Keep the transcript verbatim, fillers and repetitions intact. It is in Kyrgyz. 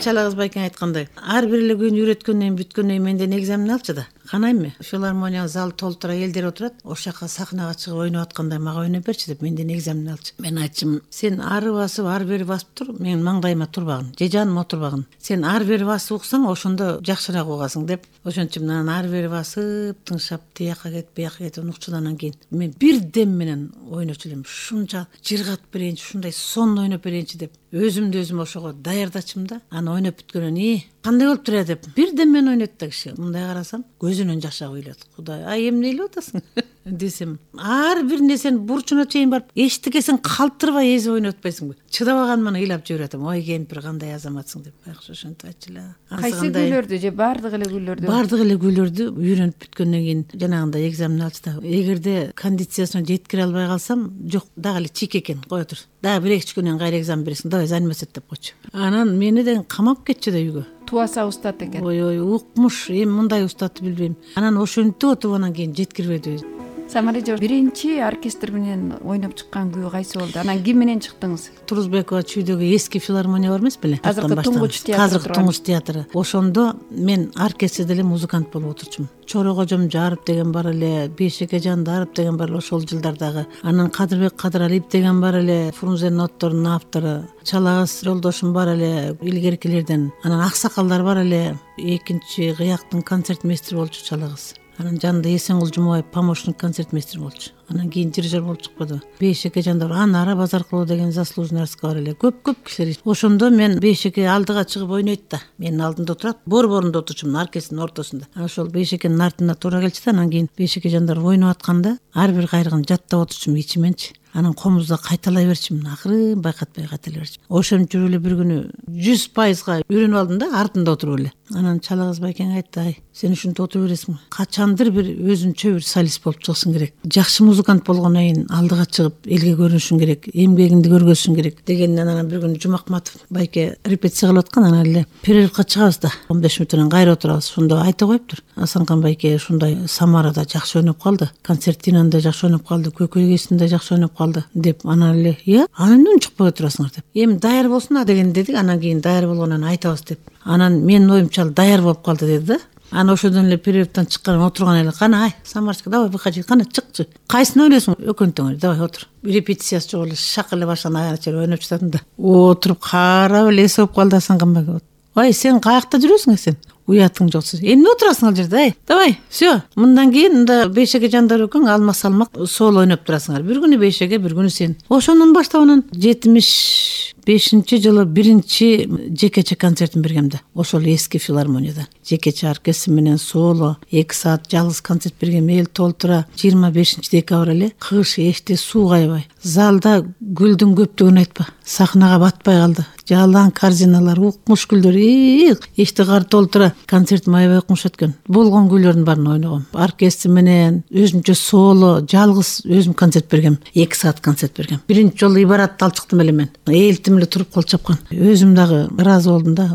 Чала Кызбайкең айткандай, ар бир эле күн үйрөткөндөн бүткөндөн менден экзамен алчы да. Канайм филармония зал толтура элдер отурат. Ошол жака сахнага чыгып ойноп атканда мага ойноп берчи деп менден экзамен алчы. Мен айтчым, сен ары басып, ары бери басып тур, мен маңдайыма турбагын, же жаныма турбагын. Сен ары бери басып уксаң, ошондо жакшыраак угасың деп. Ошончо мен ары бери басып, тыңшап, тияка кет, бияка кет укчуданан кийин мен бир дем менен ойночу элем. Ушунча жыргатып берейинчи, ушундай сонун ойноп берейинчи деп өзүмдү өзүм ошого даярдачым да. Аны ойноп бүткөндөн кийин кандай болуп тур деп бир дем менен ойнойт да киши. Мындай карасам, көзүнөн жаш агып ыйлат. Кудай, ай эмне ыйлап атасың десем, ар бир нерсени бурчуна чейин барып, эчтекесин калтырбай эзип ойноп атпайсыңбы? Чыдабаганыман ыйлап жиберип атам. Ой, кемпир кандай азаматсың деп. Байкуш ошентип айтчу эле. Кайсы күйлөрдү же бардык эле күйлөрдү? Бардык эле күйлөрдү үйрөнүп бүткөндөн кийин жанагындай экзамен алчы да. Эгерде кондициясына жеткире албай калсам, жок, дагы эле чийик экен, кое тур. Дагы бир эки күнөн кайра экзамен бересиң, давай заниматься деп койчу. Анан мени деген камап кетчү да үйгө. Туаса устат экен. Ой, ой, укмуш, эми мындай устатты билбейм. Анан ошентип отуп анан кийин жеткирбеди. Самарижо, биринчи оркестр менен ойноп чыккан күйөө кайсы болду? Анан ким менен чыктыңыз? Турузбекова чүйдөгү эски филармония бар эмес беле? Азыркы Туңгуч театры. Азыркы Туңгуч театры. Ошондо мен оркестрде эле музыкант болуп отурчумун. Чора Кожом Жарып деген бар эле, Бейшеке Жандарып деген бар эле ошол жылдардагы. Анан Кадырбек Кадыралиев деген бар эле, Фрунзе нотторунун автору. Чалагыз жолдошум бар эле, илгеркилерден. Анан аксакалдар бар эле. Экинчи кыяктын концертмейстери болчу Чалагыз. Анан жанында Эсенгул Жумабаев помощник концертмейстер болчу. Анан кийин дирижер болуп чыкпады. Бейшеке Жандар, Анара Базаркулова деген заслуженный артистка бар эле. Көп-көп кишилер. Ошондо мен Бейшеке алдыга чыгып ойнойт да. Менин алдымда отурат, бор-борунда отурчумун, оркестрдин ортосунда. Ошол Бейшекенин артына туура келчи да, анан кийин Бейшеке Жандар ойноп атканда ар бир кайрыгын жаттап отурчумун ичименчи. Анан комузда кайталай берчимин, акырын байкатпай кайталай берчимин. Ошентип жүрүп эле бир күнү жүз пайызга үйрөнүп алдым да, артында отуруп эле. Анан Чала Кызбайкең айтты, ай, сен ушинтип отуруп бересиң. Качандыр бир өзүнчө бир солист болуп чыгышың керек. Жакшы музыкант болгондон кийин алдыга чыгып элге көрүнүшүң керек, эмгегиңди көргөзүшүң керек дегенден анан бир күнү Жумакматов байке репетиция кылып аткан, анан эле перерывга чыгабыз да. он беш мүнөттөн кайра отурабыз. Ошондо айта коюптур. Асанкан байке ушундай Самарада жакшы ойноп калды, концертинада жакшы ойноп калды, Көкөйгесинде жакшы ойноп калды деп. Анан эле, "Ия, анан эмне чыкпай турасыңар" деп. "Эми даяр болсун деген дедик, анан кийин даяр болгондон айтабыз" деп. Анан менин оюмча даяр болуп калды деди да. Анан ошодон эле перерывдан чыккан отурган эле, "Кана, ай, Самарочка, давай быкачы, кана чыкчы. Кайсыны ойлойсуң? Өкөнтөңөр, давай отур." Репетициясы жок эле шак эле баштан аягына чейин ойноп жататым да. Отуруп карап эле эс болуп калды Асанкан. "Ой, сен каякта жүрөсүң сен? Уятың жоксу. Эмне отурасың ал жерде? Ай, давай, всё. Мындан кийин мында Бейшеке Жандар экөөң алма салмак сол ойноп турасыңар. Бир күнү Бейшеке, бир күнү сен." Ошондон баштап анан жетимиш бешинчи жылы биринчи жекече концертин бергем да. Ошол эски филармонияда. Жекече оркестр менен соло эки саат жалгыз концерт бергем. Эл толтура жыйырма бешинчи декабрь эле. Кыш, эште суу кайбай. Залда гүлдүн көптүгүн айтпа. Сахнага батпай калды. Жалаң корзиналар, укмуш гүлдөр, эште кар толтура. Концертим аябай укмуш өткөн. Болгон күйлөрдүн баарын ойногом. Оркестр менен өзүмчө соло, жалгыз өзүм концерт бергем. эки саат концерт бергем. Биринчи жолу ибаратты алып чыктым эле мен. Элтим эле туруп кол чапкан. Өзүм дагы ыраазы болдум да.